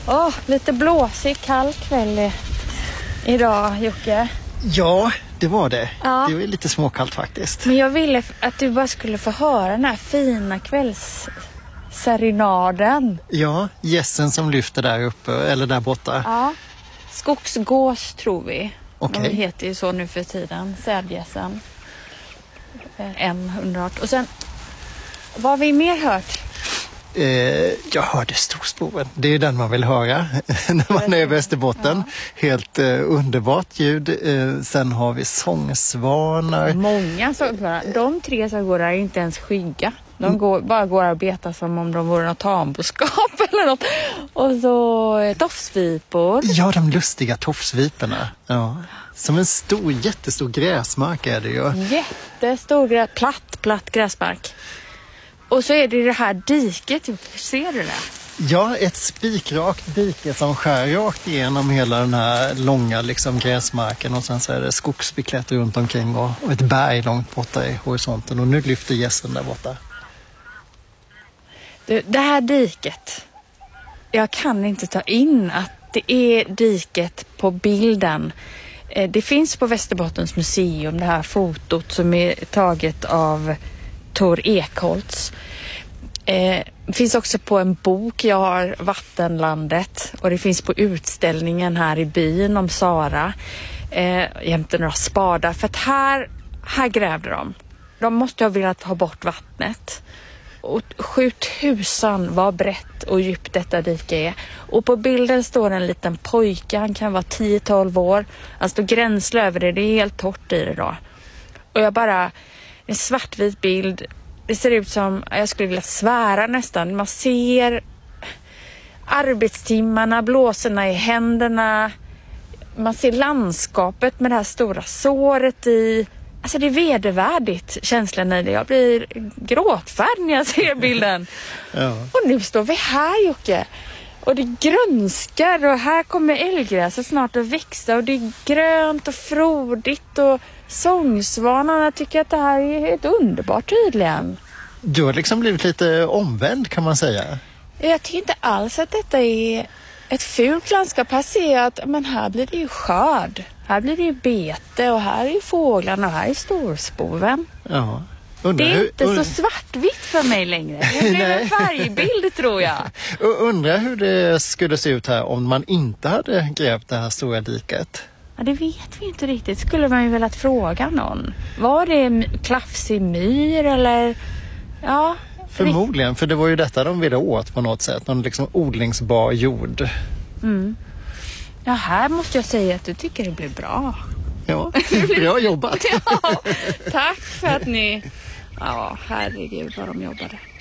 Lite blåsig, kall kväll idag, Jocke. Ja, det var det. Ja. Det var lite småkallt faktiskt. Men jag ville att du bara skulle få höra den här fina kvällsserenaden. Ja, gässen som lyfter där uppe, eller där borta. Ja, skogsgås tror vi. Okej. De heter ju så nu för tiden, sädgässen. M118. Och sen, vad har vi mer hört? Jag hörde storspoven. Det är den man vill höra när man är i Västerbotten. Ja. Helt underbart ljud. Sen har vi sångsvanar. Många sångsvanar. De 3 som går där är inte ens skygga. De bara går och betar som om de vore något tamboskap eller något. Och så tofsvipor. Ja, de lustiga tofsviporna. Ja. Som en jättestor gräsmark är det ju. Jättestor platt gräsmark. Och så är det här diket, ser du det? Ja, ett spikrakt dike som skär rakt igenom hela den här långa gräsmarken och sen så är det skogsbeklätt runt omkring och ett berg långt borta i horisonten och nu lyfter gässen där borta. Det här diket, jag kan inte ta in att det är diket på bilden. Det finns på Västerbottens museum, det här fotot som är taget av Tor Ekholtz. Finns också på en bok jag har, Vattenlandet, och det finns på utställningen här i byn om Sara jämte några spadar, för att här grävde de måste ha velat ha bort vattnet, och 7000 vad brett och djupt detta dike är. Och på bilden står en liten pojke, han kan vara 10-12 år, han står gränsle över det är helt torrt i det då. Och en svartvit bild. Det ser ut som, jag skulle vilja svära nästan. Man ser arbetstimmarna, blåsorna i händerna. Man ser landskapet med det här stora såret i. Alltså det är vedervärdigt, känslan i det. Jag blir gråtfärd när jag ser bilden. Ja. Och nu står vi här, Jocke. Och det grönskar och här kommer älggräset snart att växa. Och det är grönt och frodigt och sångsvanarna tycker att det här är helt underbart tydligen. Du har blivit lite omvänd kan man säga. Jag tycker inte alls att detta är ett fult landskap. Här ser jag att men här blir det ju skörd. Här blir det ju bete och här är ju fåglarna och här är storspoven. Ja. Det är inte så svartvitt för mig längre. Det blir en färgbild tror jag. Undrar hur det skulle se ut här om man inte hade grävt det här stora diket. Ja, det vet vi inte riktigt. Skulle man ju velat fråga någon. Var det klafsig myr eller? Ja. Förmodligen, för det var ju detta de ville åt på något sätt. Någon odlingsbar jord. Mm. Ja, här måste jag säga att du tycker det blir bra. Ja, bra jobbat. Ja, tack för att ni. Ja, herregud vad de jobbade.